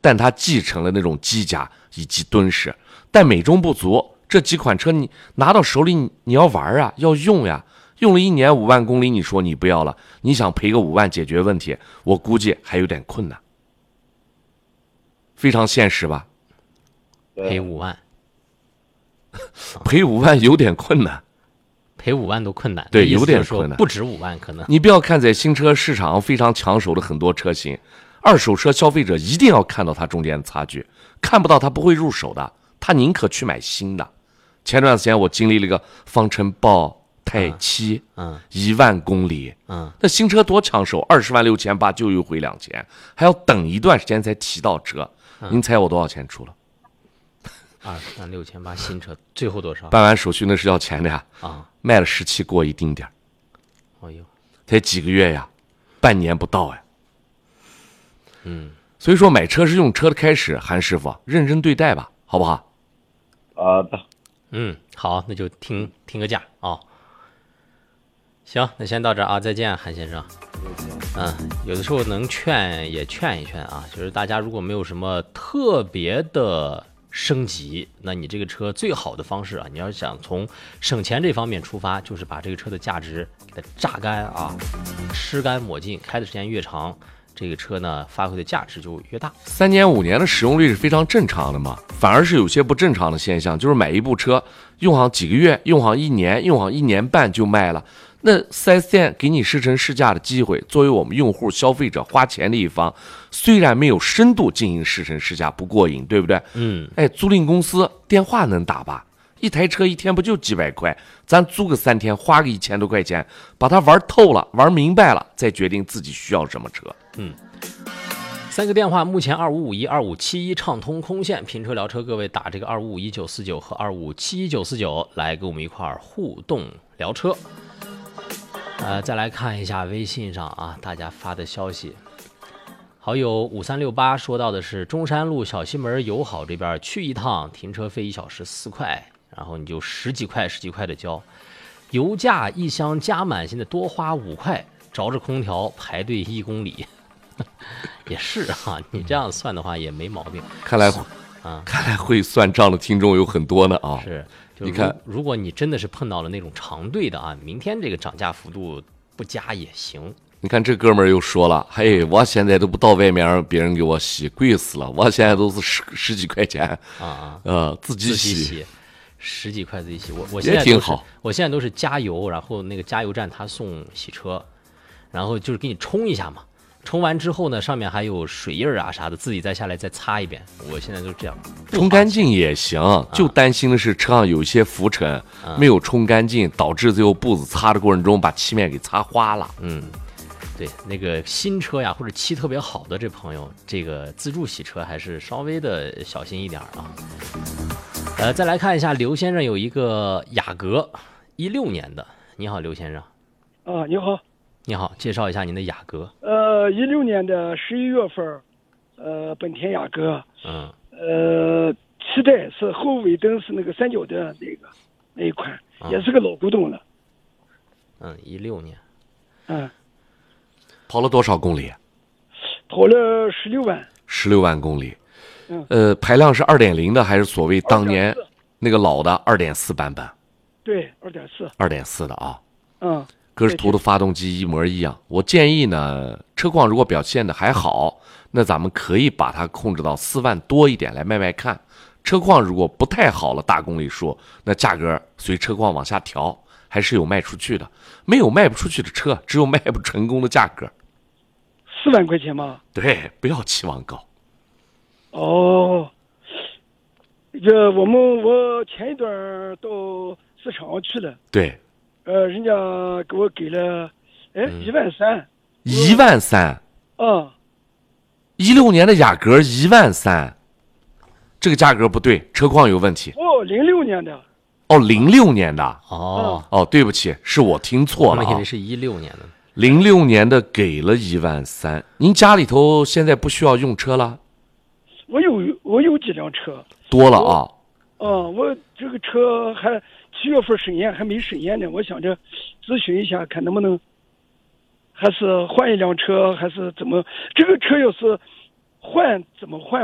但它继承了那种机甲以及敦实，但美中不足。这几款车你拿到手里，你要玩啊，要用呀，用了1年5万公里，你说你不要了，你想赔个5万解决问题，我估计还有点困难，非常现实吧？ 赔5万， 赔5万有点困难， 赔5万都困难， 对，有点困难， 不止5万可能。 你不要看在新车市场非常抢手的很多车型，二手车消费者一定要看到它中间的差距，看不到他不会入手的，他宁可去买新的。前段时间我经历了一个方程豹泰7，1万公里，那新车多抢手，20万6800就优惠2000，还要等一段时间才提到车。您猜我多少钱出了 ？20万6800新车，最后多少？ 办完手续那是要钱的呀，卖了17过一丁点， 哦呦， 才几个月呀，半年不到呀。所以说买车是用车的开始，韩师傅认真对待吧，好不好？ 好的。 好，那就听个价啊。行，那先到这儿啊，再见，韩先生。有的时候能劝也劝一劝啊，就是大家如果没有什么特别的升级，那你这个车最好的方式啊，你要想从省钱这方面出发，就是把这个车的价值给它榨干啊，吃干抹净，开的时间越长，这个车呢发挥的价值就越大。 3年5年的使用率是非常正常的嘛，反而是有些不正常的现象，就是买一部车用上几个月，用上1年，用上1年半就卖了。那 4S 店给你试乘试驾的机会，作为我们用户消费者花钱的一方，虽然没有深度进行试乘试驾不过瘾，对不对？租赁公司电话能打吧？一台车一天不就几百块，咱租个3天花个1000多块钱，把它玩透了玩明白了，再决定自己需要什么车。 3个电话，目前2551、2571畅通空线，评车聊车，各位打这个2551-949和2571-949来跟我们一块儿互动聊车。再来看一下微信上啊，大家发的消息。好友5368说到的是中山路小西门友好这边去一趟，停车费1小时4块，然后你就十几块的交，油价一箱加满现在多花5块，着着空调排队1公里。也是啊，你这样算的话也没毛病。 看来会算账的听众有很多呢啊。 是， 你看， 如果你真的是碰到了那种长队的啊，明天这个涨价幅度不加也行。 你看这哥们儿又说了，嘿，我现在都不到外面让别人给我洗，贵死了，我现在都是十几块钱自己洗 ，10几块自己洗。我现在也挺好， 我现在都是加油，然后那个加油站他送洗车，然后就是给你冲一下嘛。冲完之后呢，上面还有水印啊啥的，自己再下来再擦一遍。我现在都这样， 冲干净也行，就担心的是车上有一些浮尘没有冲干净，导致最后步子擦的过程中把漆面给擦花了。 对，那个新车呀或者漆特别好的这朋友，这个自助洗车还是稍微的小心一点啊。再来看一下刘先生有一个雅阁16年的，你好刘先生。 你好。 你好，介绍一下您的雅阁。 16年的11月份，本田雅阁，七代是后尾灯是那个三角的那一款，也是个老古董了。 16年。 跑了多少公里？ 跑了16万。 16万公里。排量是2.0的还是所谓当年那个老的2.4版本？ 对，2.4。 2.4的啊。格式图的发动机一模一样。我建议呢，车况如果表现的还好，那咱们可以把它控制到4万多一点来卖卖看。车况如果不太好了，大公里数，那价格随车况往下调，还是有卖出去的。没有卖不出去的车，只有卖不成功的价格。 4万块钱吗？ 对，不要期望高。 我前一段到市场去了。 对。 人家给我给了，1万3。 1万3。16年的雅阁1万3，这个价格不对，车况有问题。 06年的。 06年的。对不起，是我听错了。 我以为是16年的。 06年的给了1万3。您家里头现在不需要用车了？ 我有几辆车。 多了啊。 我这个车还7月份审验还没审验呢，我想着咨询一下，看能不能还是换一辆车，还是怎么？这个车要是换怎么换？